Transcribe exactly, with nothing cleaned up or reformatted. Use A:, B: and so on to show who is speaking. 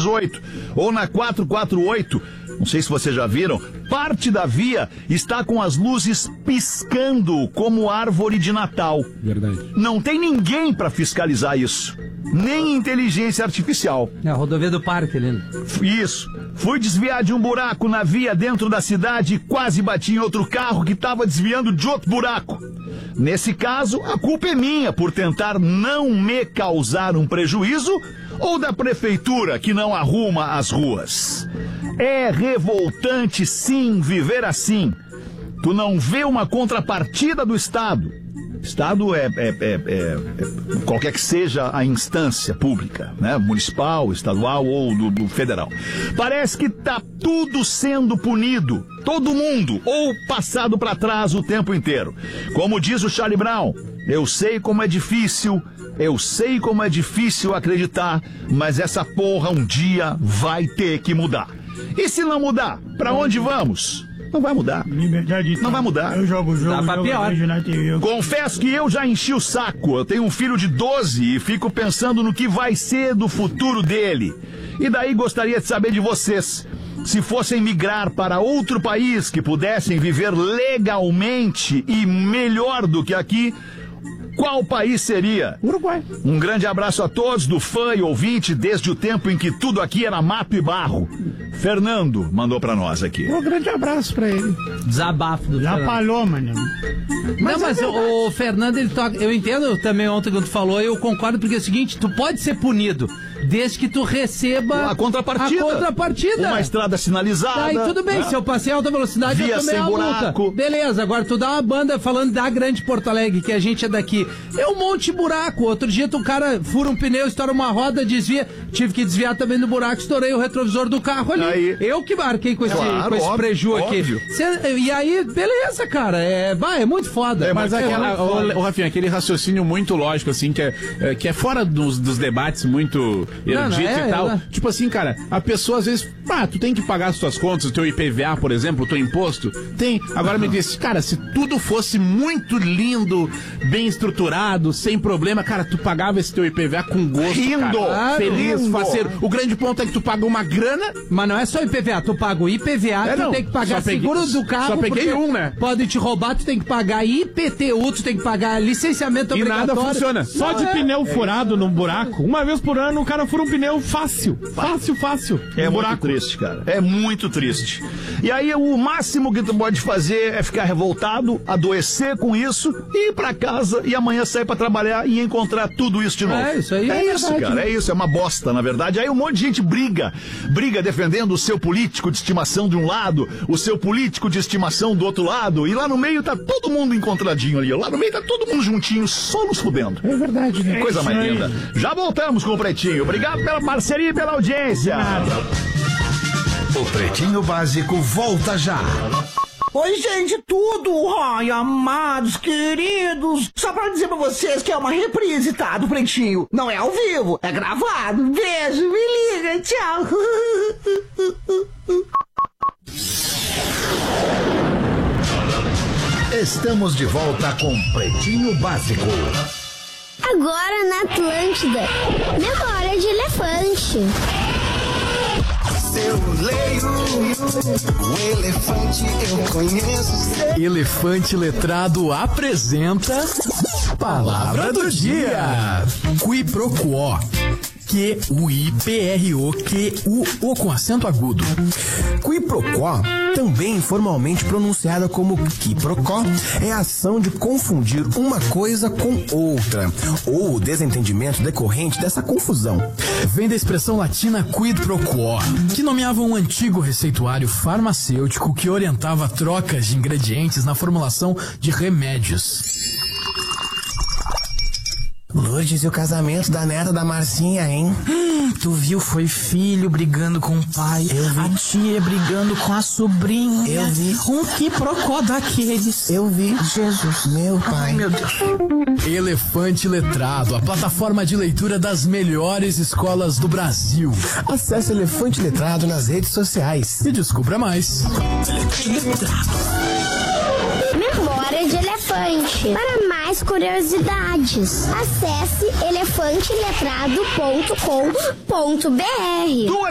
A: dezoito. Ou na quatrocentos e quarenta e oito, não sei se vocês já viram, parte da via está com as luzes piscando como árvore de Natal.
B: Verdade.
A: Não tem ninguém para fiscalizar isso. Nem inteligência artificial.
C: É a rodovia do Parque, Lino.
A: Isso. Fui desviar de um buraco na via dentro da cidade e quase bati em outro carro que estava desviando de outro buraco. Nesse caso, a culpa é minha por tentar não me causar um prejuízo ou da prefeitura que não arruma as ruas. É revoltante, sim, viver assim. Tu não vê uma contrapartida do Estado. Estado é, é, é, é, é qualquer que seja a instância pública, né? Municipal, estadual ou do, do federal. Parece que tá tudo sendo punido, todo mundo, ou passado para trás o tempo inteiro. Como diz o Charlie Brown, eu sei como é difícil, eu sei como é difícil acreditar, mas essa porra um dia vai ter que mudar. E se não mudar, pra onde vamos? Não vai mudar.
D: Liberdade,
A: não vai mudar.
D: Eu jogo o jogo.
C: Dá pra pior.
A: Confesso que eu já enchi o saco. Eu tenho um filho de doze e fico pensando no que vai ser do futuro dele. E daí gostaria de saber de vocês. Se fossem migrar para outro país que pudessem viver legalmente e melhor do que aqui, qual país seria?
D: Uruguai.
A: Um grande abraço a todos, do fã e ouvinte, desde o tempo em que tudo aqui era mato e barro. Fernando mandou pra nós aqui.
D: Um grande abraço pra ele.
C: Desabafo do
D: Já
C: Fernando.
D: falou, mano.
C: Não, mas o, o Fernando, ele toca. Eu entendo também ontem quando tu falou, eu concordo, porque é o seguinte, tu pode ser punido, desde que tu receba
A: a contrapartida.
C: A contrapartida.
A: Uma estrada sinalizada.
C: Aí tudo bem,
A: né?
C: se eu passei alta velocidade,
A: via
C: eu tomei
A: sem
C: a
A: buraco.
C: multa. Beleza, agora tu dá uma banda falando da grande Porto Alegre, que a gente é daqui. É um monte de buraco. Outro dia tu, cara, fura um pneu, estoura uma roda, desvia. Tive que desviar também do buraco, estourei o retrovisor do carro ali.
A: Aí.
C: Eu que marquei com esse,
A: Claro,
C: com esse
A: óbvio,
C: preju aqui.
A: óbvio.
C: Cê, e aí, beleza, cara. É, vai, é muito foda.
B: É, mas
C: é
B: aquela,
C: muito foda.
B: o, o Rafinha, aquele raciocínio muito lógico, assim, que é, é, que é fora dos, dos debates muito eruditos
C: é,
B: e tal.
C: é.
B: Tipo assim, cara, a pessoa às vezes, ah, tu tem que pagar as tuas contas, o teu I P V A, por exemplo, o teu imposto. Tem. Agora me diz, cara, se tudo fosse muito lindo, bem estruturado, sem problema, cara, tu pagava esse teu I P V A com gosto,
A: Rindo,
B: cara. Feliz,
A: rindo.
B: faceiro. O grande ponto é que tu paga uma grana.
C: Mas não é só I P V A, tu paga o I P V A,
B: É,
C: tu
B: não,
C: tem que pagar
B: só peguei-
C: seguro do carro.
B: só peguei
C: porque
B: um, né?
C: Pode te roubar, tu tem que pagar I P T U, tu tem que pagar licenciamento
B: E
C: obrigatório.
B: nada funciona.
D: Só
C: Não
D: de
C: é.
D: pneu furado num buraco. Uma vez por ano o cara fura um pneu fácil. Fácil, fácil.
A: É
D: Um
A: muito
D: buraco.
A: triste, cara. É muito triste. E aí o máximo que tu pode fazer é ficar revoltado, adoecer com isso, e ir pra casa e amanhã sair pra trabalhar e encontrar tudo isso de novo.
C: É, isso aí
A: É
C: é
A: isso,
C: verdade,
A: cara.
C: né?
A: É isso, é uma bosta, na verdade. Aí um monte de gente briga. Briga defendendo o seu político de estimação de um lado, o seu político de estimação do outro lado, e lá no meio tá todo mundo encontradinho ali. Lá no meio tá todo mundo juntinho, só nos fudendo.
D: É verdade, né?
A: Coisa
D: É
A: mais
D: isso aí.
A: linda. Já voltamos com o Pretinho. Obrigado pela parceria e pela audiência.
E: O Pretinho Básico volta já.
F: Oi, gente, tudo! Ai, amados, queridos! Só pra dizer pra vocês que é uma reprise, tá? Do Pretinho. Não é ao vivo, é gravado. Beijo, me liga, tchau!
E: Estamos de volta com Pretinho Básico.
G: Agora na Atlântida, memória de elefante.
H: Eu leio o elefante, eu conheço.
I: Elefante Letrado apresenta Palavra do Dia. Qui pro quo. Q U I P R O Q U O com acento agudo.
J: Qui pro quo, também informalmente pronunciada como quiprocó, é a ação de confundir uma coisa com outra, ou o desentendimento decorrente dessa confusão.
I: Vem da expressão latina quid pro quo, que nomeava um antigo receituário farmacêutico que orientava trocas de ingredientes na formulação de remédios.
J: Lourdes, e o casamento da neta da Marcinha, hein?
K: Hum, tu viu? Foi filho brigando com o pai,
J: Eu vi.
K: a tia brigando com a sobrinha.
J: Eu vi.
K: Um quiprocó daqueles.
J: Eu vi.
K: Jesus.
J: Meu pai.
K: Ai, meu Deus.
I: Elefante Letrado, a plataforma de leitura das melhores escolas do Brasil.
J: Acesse Elefante Letrado nas redes sociais.
I: E descubra mais.
G: Memória de elefante. Para mais curiosidades, acesse elefante letrado ponto com ponto br.